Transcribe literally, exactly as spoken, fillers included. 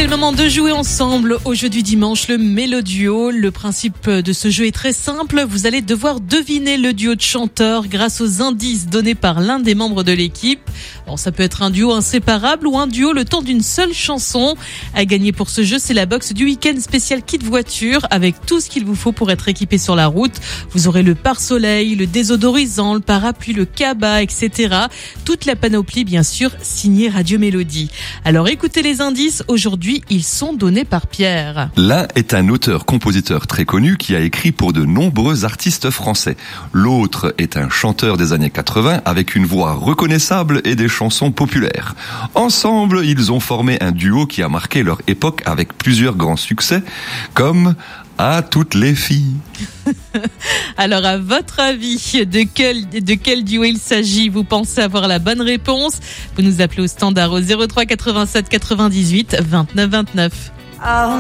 C'est le moment de jouer ensemble au jeu du dimanche, le Méloduo. Le principe de ce jeu est très simple. Vous allez devoir deviner le duo de chanteurs grâce aux indices donnés par l'un des membres de l'équipe. Alors, ça peut être un duo inséparable ou un duo le temps d'une seule chanson. À gagner pour ce jeu, c'est la box du week-end spécial kit voiture avec tout ce qu'il vous faut pour être équipé sur la route. Vous aurez le pare-soleil, le désodorisant, le parapluie, le cabas, et cetera. Toute la panoplie, bien sûr, signée Radio Mélodie. Alors, écoutez les indices. Aujourd'hui, ils sont donnés par Pierre. L'un est un auteur-compositeur très connu qui a écrit pour de nombreux artistes français. L'autre est un chanteur des années quatre-vingts avec une voix reconnaissable et des chansons populaires. Ensemble, ils ont formé un duo qui a marqué leur époque avec plusieurs grands succès, comme À toutes les filles. Alors, à votre avis, de quel, de quel duo il s'agit? Vous pensez avoir la bonne réponse? Vous nous appelez au standard au zéro trois quatre-vingt-sept quatre-vingt-dix-huit vingt-neuf vingt-neuf.